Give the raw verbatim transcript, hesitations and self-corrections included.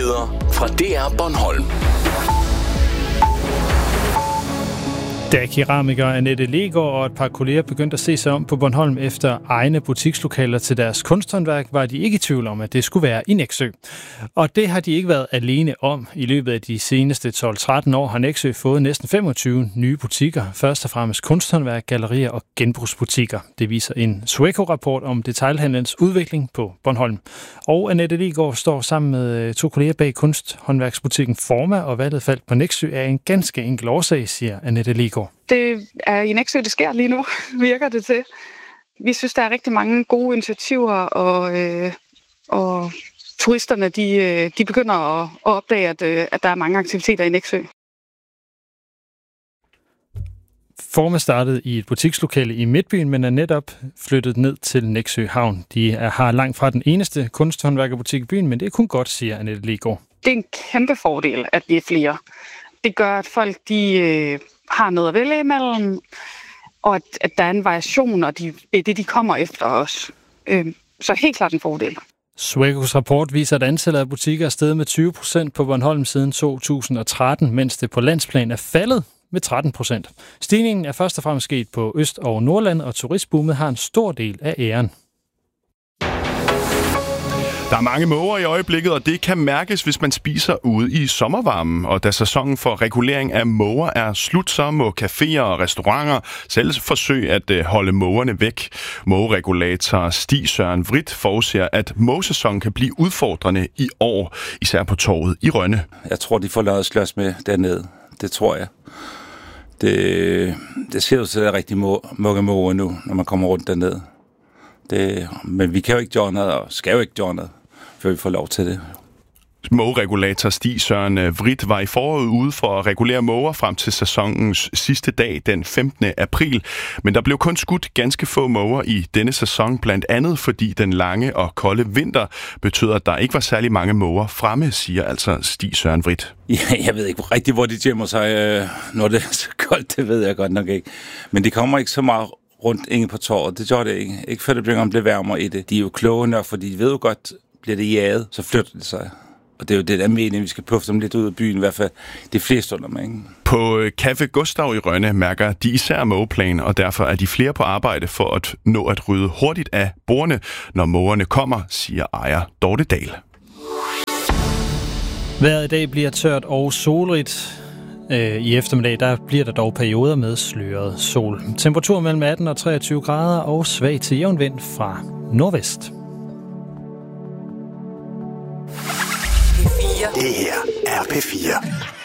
Nyheder fra D R Bornholm. Da keramiker Annette Legaard og et par kolleger begyndte at se sig om på Bornholm efter egne butikslokaler til deres kunsthåndværk, var de ikke i tvivl om, at det skulle være i Nexø. Og det har de ikke været alene om. I løbet af de seneste tolv tretten år har Nexø fået næsten femogtyve nye butikker. Først og fremmest kunsthåndværk, gallerier og genbrugsbutikker. Det viser en Sweco-rapport om detailhandelens udvikling på Bornholm. Og Annette Legaard står sammen med to kolleger bag kunsthåndværksbutikken Forma, og valget faldt på Nexø er en ganske enkel årsag, siger Annette Legaard. Det er i Nexø, det sker lige nu, virker det til. Vi synes, der er rigtig mange gode initiativer, og, øh, og turisterne de, de begynder at, at opdage, at, at der er mange aktiviteter i Nexø. Forma startede i et butikslokale i Midtbyen, men er netop flyttet ned til Nexø Havn. De er, har langt fra den eneste kunsthåndværkerbutik i byen, men det er kun godt, siger Annette Legaard. Det er en kæmpe fordel, at vi er flere. Det gør, at folk de, øh, har noget at vælge imellem, og at, at der er en variation, og de, det er det, de kommer efter os. Øh, så helt klart en fordel. Swecos rapport viser, at antallet af butikker er steget med tyve procent på Bornholm siden to tusind og tretten, mens det på landsplan er faldet med tretten procent. Stigningen er først og fremmest sket på Øst- og Nordland, og turistboomet har en stor del af æren. Der er mange måger i øjeblikket, og det kan mærkes, hvis man spiser ude i sommervarmen. Og da sæsonen for regulering af måger er slut, så må caféer og restauranter selv forsøge at holde mågerne væk. Mågeregulator Stig Søren Vridt forudser, at mågesæsonen kan blive udfordrende i år, især på torvet i Rønne. Jeg tror, de får lavet at slås med dernede. Det tror jeg. Det, det ser ud til, at der er rigtig mange måger nu, når man kommer rundt dernede. Det, men vi kan jo ikke gøre noget, og skal jo ikke gøre noget, før vi får lov til det. Mågeregulator Stig Søren Vridt var i foråret ude for at regulere måger frem til sæsonens sidste dag, den femtende april. Men der blev kun skudt ganske få måger i denne sæson, blandt andet fordi den lange og kolde vinter betød, at der ikke var særlig mange måger fremme, siger altså Stig Søren Vridt. Ja, jeg ved ikke rigtig, hvor de gemmer sig, når det er så koldt, det ved jeg godt nok ikke. Men de kommer ikke så meget rundt inde på torvet. Det gør det ikke. Ikke før det bliver, bliver varmere i det. De er jo kloge nok, for de ved jo godt, bliver det jaget, så flytter det sig. Og det er jo det der mening, vi skal puffe dem lidt ud af byen, i hvert fald de fleste under mig. Ikke? På Café Gustav i Rønne mærker de især mågeplan, og derfor er de flere på arbejde for at nå at rydde hurtigt af bordene, når mågerne kommer, siger ejer Dorte Dahl. Vejret i dag bliver tørt og solrigt. I eftermiddag der bliver der dog perioder med sløret sol. Temperatur mellem atten og treogtyve grader og svag til jævn vind fra nordvest. Det her er P fire.